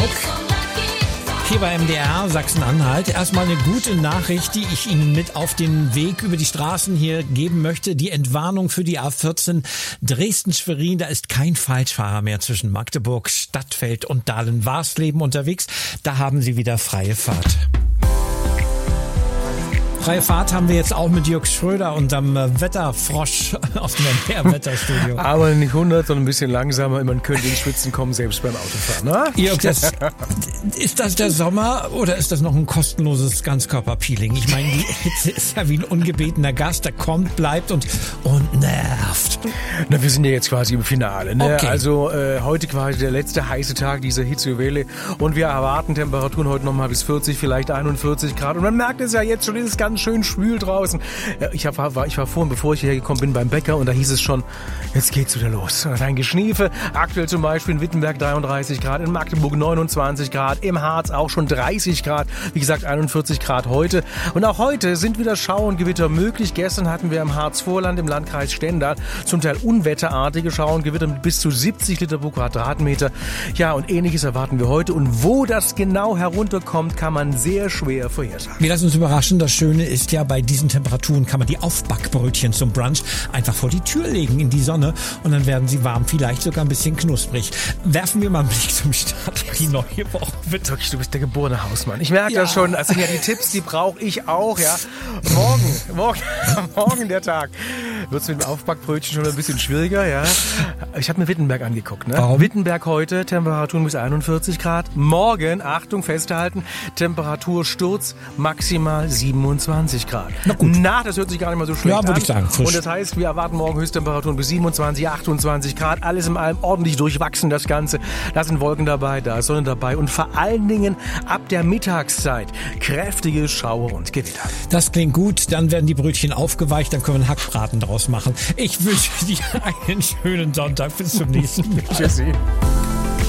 Magdeburg. Hier bei MDR Sachsen-Anhalt. Erstmal eine gute Nachricht, die ich Ihnen mit auf den Weg über die Straßen hier geben möchte. Die Entwarnung für die A14 Dresden-Schwerin. Da ist kein Falschfahrer mehr zwischen Magdeburg, Stadtfeld und Dahlen-Warsleben unterwegs. Da haben Sie wieder freie Fahrt. Freie Fahrt haben wir jetzt auch mit Jörg Schröder, unserem Wetterfrosch aus dem MDR-Wetterstudio. Aber nicht 100, sondern ein bisschen langsamer. Man könnte ins Schwitzen kommen, selbst beim Autofahren. Ne? Jörg, ist das der Sommer oder ist das noch ein kostenloses Ganzkörperpeeling? Ich meine, die Hitze ist ja wie ein ungebetener Gast, der kommt, bleibt und nervt. Na, wir sind ja jetzt quasi im Finale. Ne? Okay. Also heute quasi der letzte heiße Tag dieser Hitzewelle. Und wir erwarten Temperaturen heute nochmal bis 40, vielleicht 41 Grad. Und man merkt es ja jetzt schon, es ist ganz schön schwül draußen. Ich war vorhin, bevor ich hierher gekommen bin, beim Bäcker und da hieß es schon, jetzt geht's wieder los. Ein Geschniefe. Aktuell zum Beispiel in Wittenberg 33 Grad, in Magdeburg 29 Grad, im Harz auch schon 30 Grad. Wie gesagt, 41 Grad heute. Und auch heute sind wieder Schauer und Gewitter möglich. Gestern hatten wir im Harzvorland im Landkreis Stendal zum Teil unwetterartige Schauer und Gewitter mit bis zu 70 Liter pro Quadratmeter. Ja, und Ähnliches erwarten wir heute. Und wo das genau herunterkommt, kann man sehr schwer vorhersagen. Wir lassen uns überraschen. Das Schöne ist ja, bei diesen Temperaturen kann man die Aufbackbrötchen zum Brunch einfach vor die Tür legen in die Sonne und dann werden sie warm, vielleicht sogar ein bisschen knusprig. Werfen wir mal einen Blick zum Start in die neue Woche. Wirklich, du bist der geborene Hausmann. Ich merke das schon. Das sind ja die Tipps, die brauche ich auch. Ja, morgen der Tag. Wird es mit dem Aufbackbrötchen schon ein bisschen schwieriger, ja. Ich habe mir Wittenberg angeguckt, ne? Warum? Wittenberg heute, Temperaturen bis 41 Grad. Morgen, Achtung, festhalten, Temperatursturz maximal 27 Grad. Na, das hört sich gar nicht mal so schlecht an. Ja, würde ich sagen, frisch. Und das heißt, wir erwarten morgen Höchsttemperaturen bis 27, 28 Grad. Alles in allem ordentlich durchwachsen, das Ganze. Da sind Wolken dabei, da ist Sonne dabei. Und vor allen Dingen ab der Mittagszeit kräftige Schauer und Gewitter. Das klingt gut, dann werden die Brötchen aufgeweicht, dann können wir einen Hackbraten draus machen. Ich wünsche dir einen schönen Sonntag, bis zum nächsten Mal. Tschüssi.